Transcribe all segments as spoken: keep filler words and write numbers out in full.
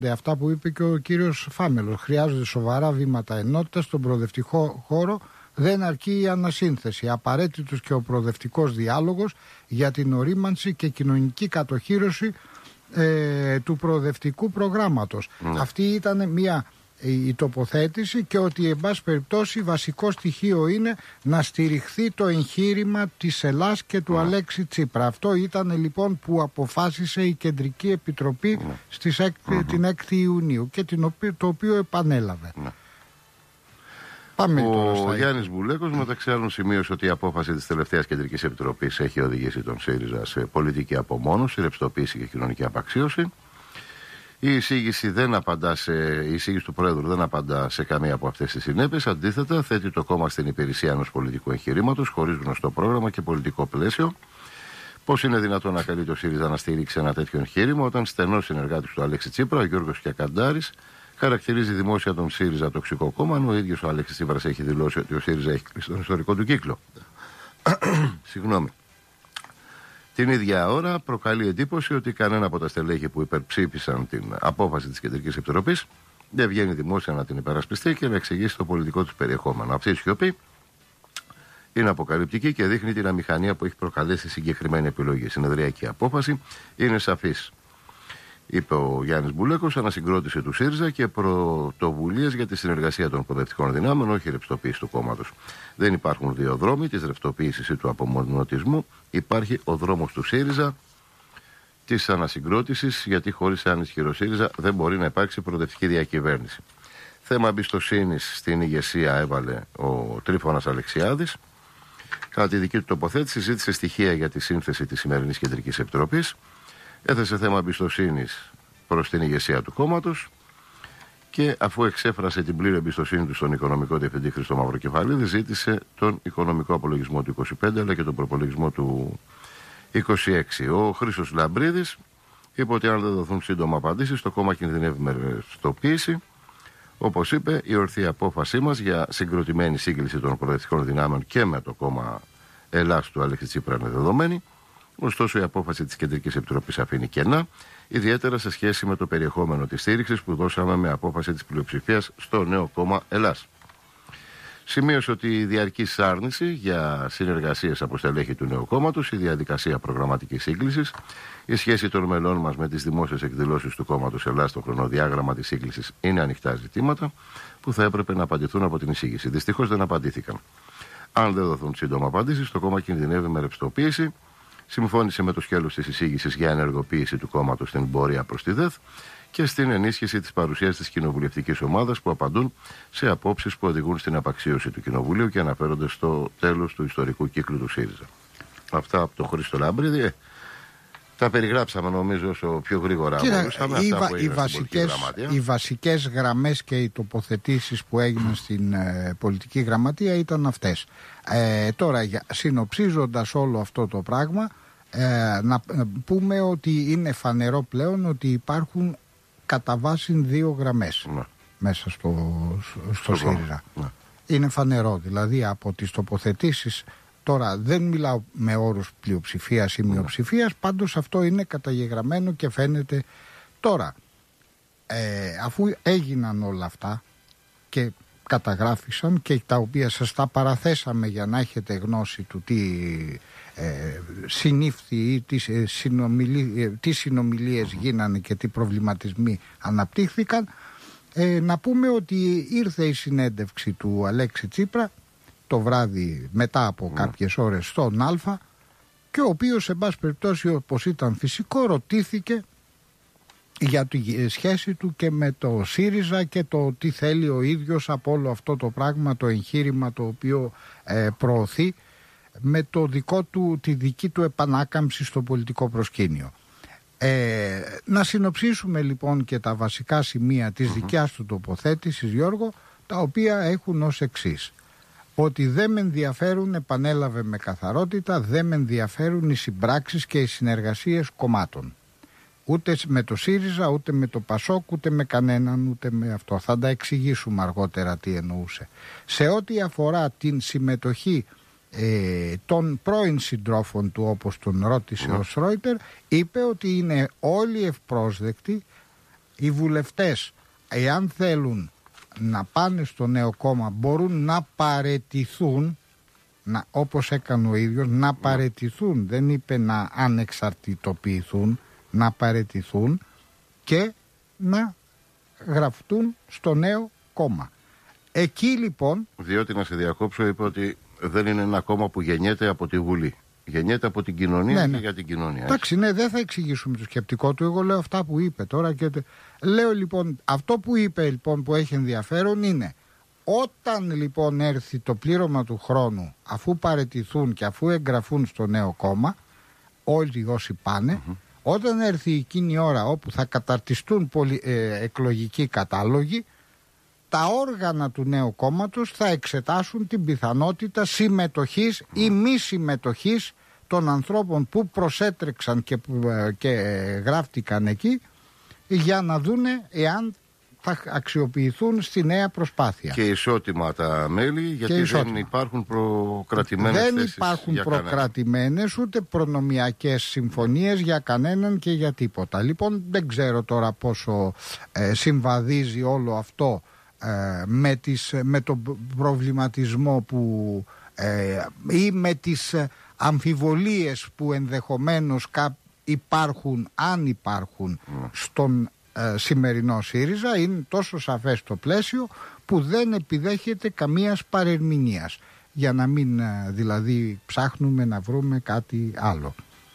Αυτά που είπε και ο κύριος Φάμελος. Χρειάζονται σοβαρά βήματα ενότητας στον προοδευτικό χώρο. Δεν αρκεί η ανασύνθεση. Απαραίτητος και ο προοδευτικός διάλογος για την ορίμανση και κοινωνική κατοχύρωση ε, του προοδευτικού προγράμματος. Mm. Αυτή ήταν μια η τοποθέτηση, και ότι εν πάση περιπτώσει βασικό στοιχείο είναι να στηριχθεί το εγχείρημα της Ελλάς και του mm. Αλέξη Τσίπρα. Αυτό ήταν λοιπόν που αποφάσισε η Κεντρική Επιτροπή mm. στις έκ, mm-hmm. την έκτη Ιουνίου, και την οποίο, το οποίο επανέλαβε. Mm. Πάμε ο Γιάννης Μπουλέκος μεταξύ άλλων σημείωσε ότι η απόφαση της τελευταίας Κεντρικής Επιτροπής έχει οδηγήσει τον ΣΥΡΙΖΑ σε πολιτική απομόνωση, ρευστοποίηση και κοινωνική απαξίωση. Η εισήγηση, δεν απαντά σε, η εισήγηση του Πρόεδρου δεν απαντά σε καμία από αυτές τις συνέπειες. Αντίθετα, θέτει το κόμμα στην υπηρεσία ενός πολιτικού εγχειρήματος, χωρίς γνωστό πρόγραμμα και πολιτικό πλαίσιο. Πώς είναι δυνατόν να καλεί το ΣΥΡΙΖΑ να στηρίξει ένα τέτοιο εγχείρημα, όταν στενός συνεργάτης του Αλέξη Τσίπρα, ο Γιώργος Κιακαντάρης, χαρακτηρίζει δημόσια τον ΣΥΡΙΖΑ τοξικό κόμμα, ενώ ο ίδιος ο Αλέξης Τσίπρας έχει δηλώσει ότι ο ΣΥΡΙΖΑ έχει κλείσει τον ιστορικό του κύκλο. Συγγνώμη. Την ίδια ώρα προκαλεί εντύπωση ότι κανένα από τα στελέχη που υπερψήφισαν την απόφαση της Κεντρικής Επιτροπής δεν βγαίνει δημόσια να την υπερασπιστεί και να εξηγήσει το πολιτικό του περιεχόμενο. Αυτή η σιωπή είναι αποκαλυπτική και δείχνει την αμηχανία που έχει προκαλέσει συγκεκριμένη επιλογή. Η συνεδριακή απόφαση είναι σαφής, είπε ο Γιάννης Μπουλέκος, ανασυγκρότηση του ΣΥΡΙΖΑ και πρωτοβουλίες για τη συνεργασία των προοδευτικών δυνάμεων, όχι ρευστοποίηση του κόμματος. Δεν υπάρχουν δύο δρόμοι, της ρευστοποίησης ή του απομονωτισμού. Υπάρχει ο δρόμος του ΣΥΡΙΖΑ, της ανασυγκρότησης, γιατί χωρίς έναν ισχυρό ΣΥΡΙΖΑ δεν μπορεί να υπάρξει προοδευτική διακυβέρνηση. Θέμα εμπιστοσύνης στην ηγεσία έβαλε ο Τρίφωνας Αλεξιάδης. Κατά τη δική του τοποθέτηση, ζήτησε στοιχεία για τη σύνθεση της σημερινής Κεντρικής Επιτροπής. Έθεσε θέμα εμπιστοσύνης προς την ηγεσία του κόμματος και αφού εξέφρασε την πλήρη εμπιστοσύνη του στον οικονομικό διευθυντή Χρήστο Μαυροκεφαλίδη, ζήτησε τον οικονομικό απολογισμό του είκοσι πέντε αλλά και τον προπολογισμό του είκοσι έξι. Ο Χρήστος Λαμπρίδης είπε ότι αν δεν δοθούν σύντομα απαντήσεις, το κόμμα κινδυνεύει με ρευστοποίηση. Όπως είπε, η ορθή απόφασή μας για συγκροτημένη σύγκληση των προοδευτικών δυνάμεων και με το κόμμα Ελλάς του Αλέξη Τσίπρα είναι δεδομένη. Ωστόσο, η απόφαση της Κεντρικής Επιτροπής αφήνει κενά, ιδιαίτερα σε σχέση με το περιεχόμενο της στήριξης που δώσαμε με απόφαση της πλειοψηφίας στο νέο κόμμα Ελλάς. Σημείωσε ότι η διαρκής άρνηση για συνεργασίες από στελέχη του νέου κόμματος, η διαδικασία προγραμματικής σύγκλησης, η σχέση των μελών μας με τις δημόσιες εκδηλώσεις του κόμματος Ελλάς στο χρονοδιάγραμμα της σύγκλησης είναι ανοιχτά ζητήματα που θα έπρεπε να απαντηθούν από την εισήγηση. Δυστυχώς δεν απαντήθηκαν. Αν δεν δοθούν σύντομα απαντήσεις, το κόμμα κινδυνεύει με ρευστοποίηση. Συμφώνησε με το σκέλος της εισήγησης για ενεργοποίηση του κόμματος στην πορεία προς τη ΔΕΘ και στην ενίσχυση της παρουσίας της κοινοβουλευτικής ομάδας που απαντούν σε απόψεις που οδηγούν στην απαξίωση του Κοινοβουλίου και αναφέρονται στο τέλος του ιστορικού κύκλου του ΣΥΡΙΖΑ. Αυτά από τον Χρήστο Λαμπρίδη. Τα περιγράψαμε νομίζω όσο πιο γρήγορα μπορούσαμε. Οι, βα, οι, βασικές, οι βασικές γραμμές και οι τοποθετήσεις που έγιναν στην ε, πολιτική γραμματεία ήταν αυτές. Ε, τώρα, για, συνοψίζοντας όλο αυτό το πράγμα, ε, να πούμε ότι είναι φανερό πλέον ότι υπάρχουν κατά βάση δύο γραμμές ναι. μέσα στο, στο, στο ΣΥΡΙΖΑ. Ναι. Είναι φανερό, δηλαδή από τις τοποθετήσεις. Τώρα δεν μιλάω με όρους πλειοψηφίας ή μειοψηφίας, πάντως αυτό είναι καταγεγραμμένο και φαίνεται. Τώρα, ε, αφού έγιναν όλα αυτά και καταγράφησαν και τα οποία σας τα παραθέσαμε για να έχετε γνώση του τι ε, συνήφθη ή τι, ε, συνομιλί, ε, τι συνομιλίες γίνανε και τι προβληματισμοί αναπτύχθηκαν, ε, να πούμε ότι ήρθε η συνέντευξη του Αλέξη Τσίπρα το βράδυ μετά από κάποιες ώρες στον Α, και ο οποίος σε πάση περιπτώσει, όπως ήταν φυσικό, ρωτήθηκε για τη σχέση του και με το ΣΥΡΙΖΑ και το τι θέλει ο ίδιος από όλο αυτό το πράγμα, το εγχείρημα το οποίο ε, προωθεί με το δικό του, τη δική του επανάκαμψη στο πολιτικό προσκήνιο. Ε, να συνοψίσουμε λοιπόν και τα βασικά σημεία της mm-hmm. δικιάς του τοποθέτησης, Γιώργο, τα οποία έχουν ως εξής. Ότι δεν με ενδιαφέρουν, επανέλαβε με καθαρότητα, δεν με ενδιαφέρουν οι συμπράξεις και οι συνεργασίες κομμάτων. Ούτε με το ΣΥΡΙΖΑ, ούτε με το ΠΑΣΟΚ, ούτε με κανέναν, ούτε με αυτό. Θα τα εξηγήσουμε αργότερα τι εννοούσε. Σε ό,τι αφορά την συμμετοχή ε, των πρώην συντρόφων του, όπως τον ρώτησε mm. ο Σρόιτερ, είπε ότι είναι όλοι ευπρόσδεκτοι οι βουλευτές, εάν θέλουν να πάνε στο νέο κόμμα, μπορούν να παραιτηθούν, να, όπως έκανε ο ίδιος, να παραιτηθούν, δεν είπε να ανεξαρτητοποιηθούν, να παραιτηθούν και να γραφτούν στο νέο κόμμα. Εκεί λοιπόν... Διότι, να σε διακόψω, είπε ότι δεν είναι ένα κόμμα που γεννιέται από τη Βουλή. Γεννιέται από την κοινωνία, ναι, ναι. και για την κοινωνία. Εντάξει, ναι, δεν θα εξηγήσουμε το σκεπτικό του. Εγώ λέω αυτά που είπε τώρα. Και... Λέω λοιπόν, αυτό που είπε λοιπόν που έχει ενδιαφέρον είναι όταν λοιπόν έρθει το πλήρωμα του χρόνου, αφού παραιτηθούν και αφού εγγραφούν στο νέο κόμμα, όλοι όσοι πάνε, mm-hmm. όταν έρθει εκείνη η ώρα όπου θα καταρτιστούν πολυ... ε, εκλογικοί κατάλογοι, τα όργανα του νέου κόμματος θα εξετάσουν την πιθανότητα συμμετοχής ή μη συμμετοχής των ανθρώπων που προσέτρεξαν και, και γράφτηκαν εκεί, για να δούνε εάν θα αξιοποιηθούν στη νέα προσπάθεια. Και ισότιμα τα μέλη, γιατί δεν υπάρχουν προκρατημένες δεν θέσεις υπάρχουν για προκρατημένες κανένα. Ούτε προνομιακές συμφωνίες για κανέναν και για τίποτα. Λοιπόν, δεν ξέρω τώρα πόσο ε, συμβαδίζει όλο αυτό ε, με, τις, με τον προβληματισμό που ε, ή με τις αμφιβολίες που ενδεχομένως υπάρχουν, αν υπάρχουν, mm. στον ε, σημερινό ΣΥΡΙΖΑ. Είναι τόσο σαφές το πλαίσιο που δεν επιδέχεται καμίας παρερμηνίας, για να μην ε, δηλαδή ψάχνουμε να βρούμε κάτι άλλο.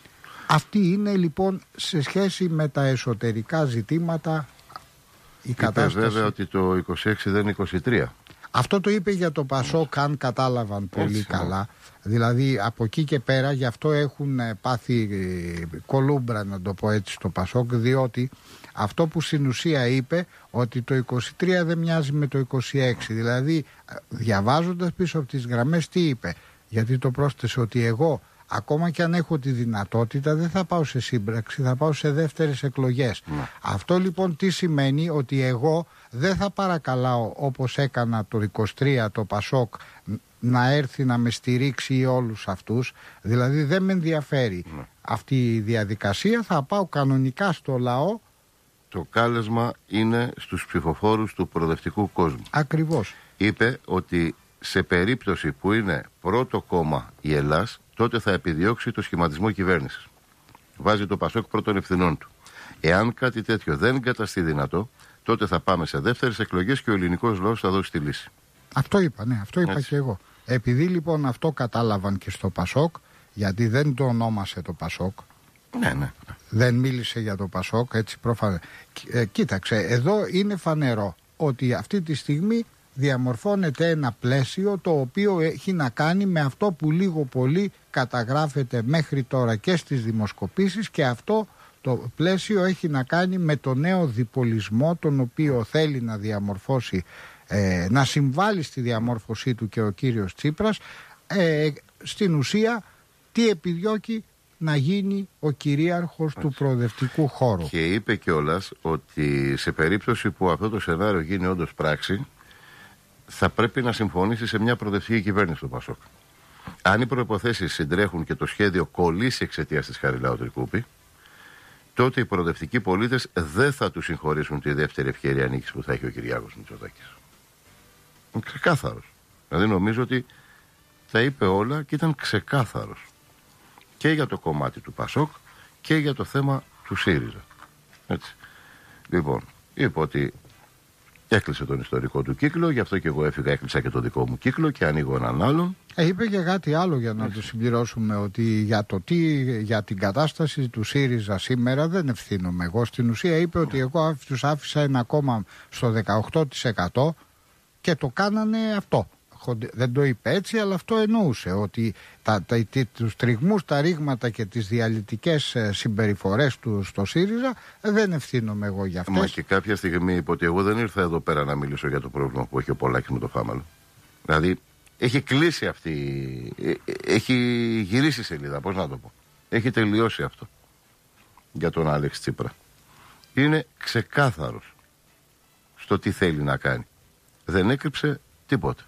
Αυτή είναι λοιπόν σε σχέση με τα εσωτερικά ζητήματα η είπε κατάσταση. Βέβαια ότι το είκοσι έξι δεν είναι είκοσι τρία. Αυτό το είπε για το ΠΑΣΟΚ, αν κατάλαβαν πολύ έτσι, καλά. Δηλαδή από εκεί και πέρα, γι' αυτό έχουν πάθει κολούμπρα, να το πω έτσι, στο ΠΑΣΟΚ, διότι αυτό που στην ουσία είπε, ότι το είκοσι τρία δεν μοιάζει με το είκοσι έξι. Δηλαδή, διαβάζοντας πίσω από τις γραμμές, τι είπε? Γιατί το πρόσθεσε ότι εγώ, ακόμα και αν έχω τη δυνατότητα, δεν θα πάω σε σύμπραξη, θα πάω σε δεύτερες εκλογές. Ναι. Αυτό λοιπόν τι σημαίνει? Ότι εγώ δεν θα παρακαλάω, όπως έκανα το είκοσι τρία το ΠΑΣΟΚ, να έρθει να με στηρίξει όλους αυτούς. Δηλαδή δεν με ενδιαφέρει ναι. αυτή η διαδικασία. Θα πάω κανονικά στο λαό. Το κάλεσμα είναι στους ψηφοφόρους του προοδευτικού κόσμου. Ακριβώς. Είπε ότι σε περίπτωση που είναι πρώτο κόμμα η Ελλάς, τότε θα επιδιώξει το σχηματισμό κυβέρνησης. Βάζει το ΠΑΣΟΚ πρώτων ευθυνών του. Εάν κάτι τέτοιο δεν καταστεί δυνατό, τότε θα πάμε σε δεύτερες εκλογές και ο ελληνικός λαός θα δώσει τη λύση. Αυτό είπα, ναι, αυτό είπα έτσι. Και εγώ. Επειδή λοιπόν αυτό κατάλαβαν και στο ΠΑΣΟΚ, γιατί δεν το ονόμασε το ΠΑΣΟΚ. Ναι, ναι. Δεν μίλησε για το ΠΑΣΟΚ, έτσι πρόφανα. Ε, κοίταξε, εδώ είναι φανερό ότι αυτή τη στιγμή διαμορφώνεται ένα πλαίσιο το οποίο έχει να κάνει με αυτό που λίγο πολύ καταγράφεται μέχρι τώρα και στις δημοσκοπήσεις, και αυτό το πλαίσιο έχει να κάνει με το νέο διπολισμό τον οποίο θέλει να διαμορφώσει, ε, να συμβάλλει στη διαμόρφωσή του και ο κύριος Τσίπρας. ε, στην ουσία τι επιδιώκει? Να γίνει ο κυρίαρχος του προοδευτικού χώρου. Και είπε κιόλας ότι σε περίπτωση που αυτό το σενάριο γίνει όντως πράξη, θα πρέπει να συμφωνήσει σε μια προοδευτική κυβέρνηση του ΠΑΣΟΚ. Αν οι προϋποθέσεις συντρέχουν και το σχέδιο κολλήσει εξαιτίας της Χαριλάου Τρικούπη, τότε οι προοδευτικοί πολίτες δεν θα του συγχωρήσουν τη δεύτερη ευκαιρία νίκης που θα έχει ο Κυριάκος Μητσοτάκης. Είναι ξεκάθαρος. Δηλαδή νομίζω ότι τα είπε όλα και ήταν ξεκάθαρος. Και για το κομμάτι του ΠΑΣΟΚ και για το θέμα του ΣΥΡΙΖΑ. Έτσι. Λοιπόν, είπε ότι έκλεισε τον ιστορικό του κύκλο, γι' αυτό και εγώ έφυγα, έκλεισα και το δικό μου κύκλο και ανοίγω έναν άλλον. Ε, είπε και κάτι άλλο για να έτσι. Το συμπληρώσουμε, ότι για, το τι, για την κατάσταση του ΣΥΡΙΖΑ σήμερα δεν ευθύνομαι εγώ. Στην ουσία είπε ότι εγώ τους άφησα ένα κόμμα στο δεκαοκτώ τοις εκατό και το κάνανε αυτό. Δεν το είπε έτσι, αλλά αυτό εννοούσε, ότι τα, τα, τους τριγμούς, τα ρήγματα και τις διαλυτικές συμπεριφορές του στο ΣΥΡΙΖΑ δεν ευθύνομαι εγώ για αυτές. Μα και κάποια στιγμή είπε ότι εγώ δεν ήρθα εδώ πέρα να μιλήσω για το πρόβλημα που έχει ο Πολάκης με το Φάμαλο. Δηλαδή έχει κλείσει αυτή, έχει γυρίσει σελίδα, πώς να το πω. Έχει τελειώσει αυτό για τον Άλεξ Τσίπρα. Είναι ξεκάθαρος στο τι θέλει να κάνει. Δεν έκρυψε τίποτα.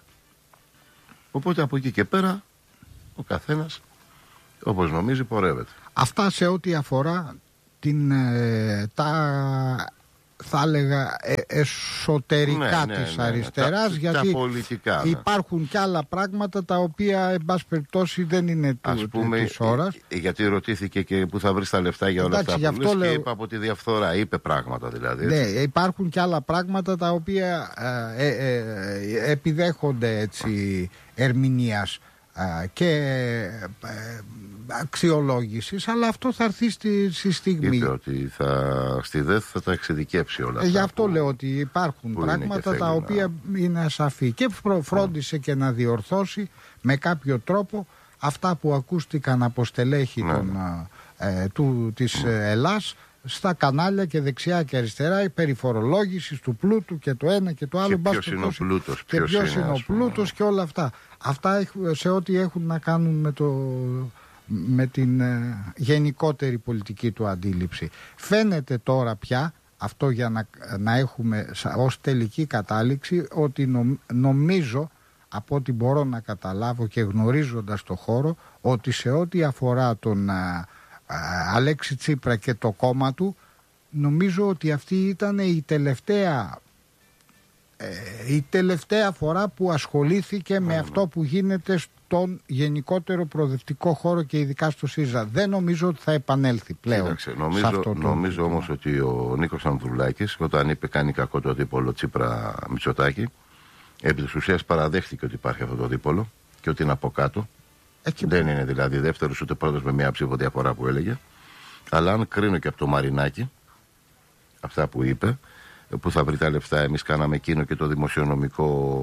Οπότε από εκεί και πέρα ο καθένας όπως νομίζει πορεύεται. Αυτά σε ό,τι αφορά την, ε, τα θα έλεγα ε, εσωτερικά ναι, ναι, της ναι, ναι, αριστεράς, τα, γιατί τα πολιτικά, ναι. υπάρχουν και άλλα πράγματα τα οποία εν πάση περιπτώσει δεν είναι του, πούμε, της ώρας. Γιατί ρωτήθηκε και πού θα βρει τα λεφτά για όλα. Εντάξει, αυτά που λες, λέω... και είπα από τη διαφθορά, είπε πράγματα δηλαδή. Ναι, υπάρχουν και άλλα πράγματα τα οποία ε, ε, ε, επιδέχονται έτσι ερμηνείας και ε, αξιολόγησης, αλλά αυτό θα έρθει στη, στη στιγμή. Είπε ότι θα, στη ΔΕΘ θα τα εξειδικεύσει όλα αυτά. Ε, γι' αυτό που, λέω ότι υπάρχουν πράγματα τα οποία να... είναι ασαφή, και φρόντισε mm. και να διορθώσει με κάποιο τρόπο αυτά που ακούστηκαν από στελέχη ναι. των, ε, του, της mm. Ελλάς στα κανάλια και δεξιά και αριστερά, η περιφορολόγηση του πλούτου και το ένα και το άλλο. Και ποιος είναι ο πλούτος, και ποιος, ποιος είναι, είναι ο πλούτος και όλα αυτά. Αυτά σε ό,τι έχουν να κάνουν με, το, με την ε, γενικότερη πολιτική του αντίληψη. Φαίνεται τώρα πια, αυτό για να, να έχουμε ως τελική κατάληξη, ότι νο, νομίζω, από ό,τι μπορώ να καταλάβω και γνωρίζοντας το χώρο, ότι σε ό,τι αφορά τον Αλέξη Τσίπρα και το κόμμα του, νομίζω ότι αυτή ήταν η τελευταία ε, η τελευταία φορά που ασχολήθηκε με αυτό που γίνεται στον γενικότερο προοδευτικό χώρο και ειδικά στο ΣΥΡΙΖΑ. Δεν νομίζω ότι θα επανέλθει πλέον. Κοίταξε, νομίζω, σε αυτό το νομίζω όμως ότι ο Νίκος Ανδρουλάκης, όταν είπε κάνει κακό το δίπολο Τσίπρα Μητσοτάκη, επί της ουσίας παραδέχτηκε ότι υπάρχει αυτό το δίπολο και ότι είναι από κάτω. Εκεί δεν που... είναι δηλαδή δεύτερος ούτε πρώτος με μια ψήφο διαφορά που έλεγε. Αλλά αν κρίνω και από το Μαρινάκι αυτά που είπε, που θα βρει τα λεφτά, εμείς κάναμε εκείνο και το δημοσιονομικό,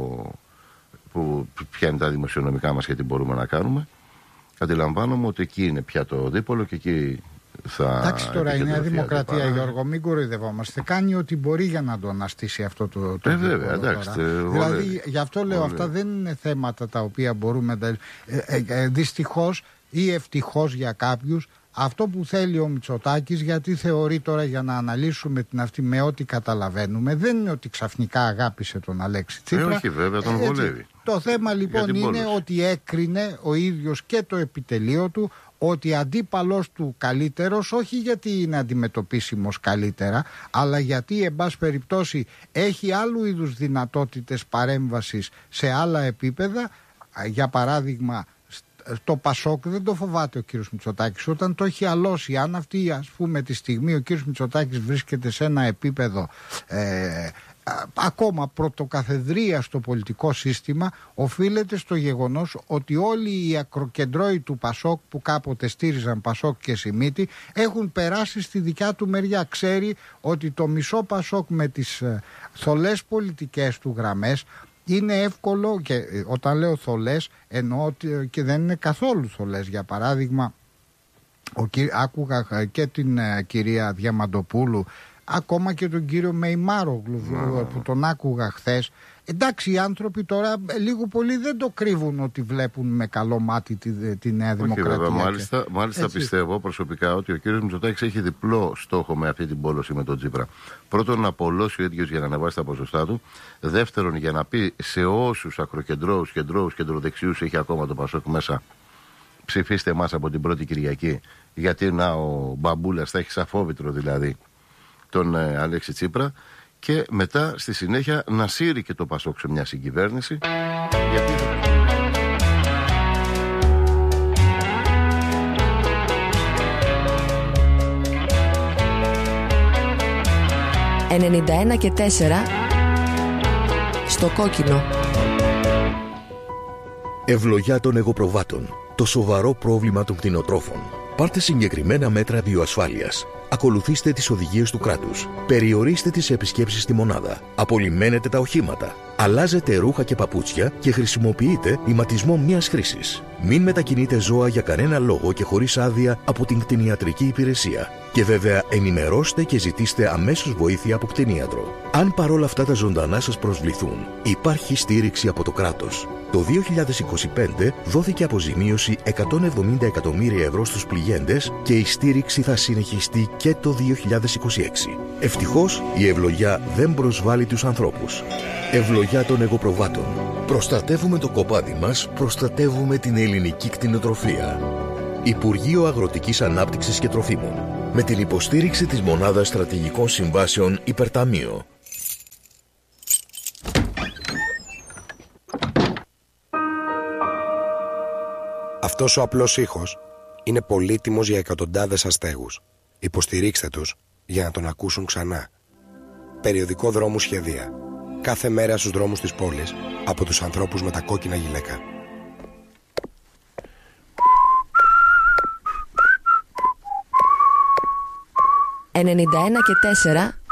που πιάνει τα δημοσιονομικά μας και τι μπορούμε να κάνουμε, αντιλαμβάνομαι ότι εκεί είναι πια το δίπολο και εκεί θα... Εντάξει, τώρα η Νέα Δημοκρατία, παρά... Γιώργο, μην κοροϊδευόμαστε, κάνει ό,τι μπορεί για να το αναστήσει αυτό το, το ε, βέβαια, εντάξει, δηλαδή γι' αυτό λέω, ολέ. Αυτά δεν είναι θέματα τα οποία μπορούμε να... Ε, ε, ε, δυστυχώς ή ευτυχώς για κάποιους, αυτό που θέλει ο Μητσοτάκης, γιατί θεωρεί τώρα, για να αναλύσουμε την αυτή με ό,τι καταλαβαίνουμε, δεν είναι ότι ξαφνικά αγάπησε τον Αλέξη Τσίπρα. Ε, όχι βέβαια, τον βολεύει. Το θέμα λοιπόν είναι πόλωση. Ότι έκρινε ο ίδιος και το επιτελείο του ότι αντίπαλος του καλύτερος, όχι γιατί είναι αντιμετωπίσιμος καλύτερα, αλλά γιατί εν πάση περιπτώσει έχει άλλου είδους δυνατότητες παρέμβασης σε άλλα επίπεδα. Για παράδειγμα, το Πασόκ δεν το φοβάται ο κύριος Μητσοτάκης όταν το έχει αλώσει. Αν αυτή, ας πούμε, τη στιγμή ο κύριος Μητσοτάκης βρίσκεται σε ένα επίπεδο ε, ακόμα πρωτοκαθεδρία στο πολιτικό σύστημα, οφείλεται στο γεγονός ότι όλοι οι ακροκεντρώοι του Πασόκ που κάποτε στήριζαν Πασόκ και Σιμίτη έχουν περάσει στη δικιά του μεριά. Ξέρει ότι το μισό Πασόκ με τις ε, θολές πολιτικές του γραμμές είναι εύκολο, και όταν λέω θολές εννοώ ότι και δεν είναι καθόλου θολές. Για παράδειγμα, ο, άκουγα και την ε, κυρία Διαμαντοπούλου, ακόμα και τον κύριο Μεϊμάρογλου mm. που τον άκουγα χθες. Εντάξει, οι άνθρωποι τώρα λίγο πολύ δεν το κρύβουν ότι βλέπουν με καλό μάτι τη, τη Νέα Δημοκρατία. Όχι, βέβαια, μάλιστα, και... μάλιστα πιστεύω προσωπικά ότι ο κύριος Μητσοτάκης έχει διπλό στόχο με αυτή την πόλωση με τον Τσίπρα. Πρώτον, να απολώσει ο ίδιος για να ανεβάσει τα ποσοστά του. Δεύτερον, για να πει σε όσους ακροκεντρώους, κεντρώους, κεντροδεξιούς έχει ακόμα το Πασόκ μέσα, ψηφίστε εμάς από την πρώτη Κυριακή. Γιατί να ο Μπαμπούλας θα έχει σαφόβητρο δηλαδή τον ε, Αλέξη Τσίπρα. Και μετά στη συνέχεια να σύρει και το Πασόκ σε μια συγκυβέρνηση. Γιατί... ενενήντα ένα και τέσσερα στο κόκκινο. Ευλογιά των εγωπροβάτων. Το σοβαρό πρόβλημα των κτηνοτρόφων. Πάρτε συγκεκριμένα μέτρα βιοασφάλειας. Ακολουθήστε τις οδηγίες του κράτους. Περιορίστε τις επισκέψεις στη μονάδα. Απολυμμένετε τα οχήματα. Αλλάζετε ρούχα και παπούτσια και χρησιμοποιείτε ηματισμό μιας χρήσης. Μην μετακινείτε ζώα για κανένα λόγο και χωρίς άδεια από την κτηνιατρική υπηρεσία. Και βέβαια ενημερώστε και ζητήστε αμέσως βοήθεια από κτηνίατρο. Αν παρόλα αυτά τα ζωντανά σας προσβληθούν, υπάρχει στήριξη από το κράτος. Το δύο χιλιάδες είκοσι πέντε δόθηκε αποζημίωση εκατόν εβδομήντα εκατομμύρια ευρώ στους πληγέντες και η στήριξη θα συνεχιστεί και το δύο χιλιάδες είκοσι έξι. Ευτυχώς η ευλογιά δεν προσβάλλει τους ανθρώπους. Ευλογιά των εγωπροβάτων. Προστατεύουμε το κοπάδι μας, προστατεύουμε την ελληνική κτηνοτροφία. Υπουργείο Αγροτικής Ανάπτυξης και Τροφίμων. Με την υποστήριξη της Μονάδας Στρατηγικών Συμβάσεων Υπερταμείο. Αυτός ο απλός ήχος είναι πολύτιμος για εκατοντάδες αστέγους. Υποστηρίξτε τους για να τον ακούσουν ξανά. Περιοδικό Δρόμου Σχεδία. Κάθε μέρα στους δρόμους της πόλης από τους ανθρώπους με τα κόκκινα γυλαίκα. ενενήντα ένα και τέσσερα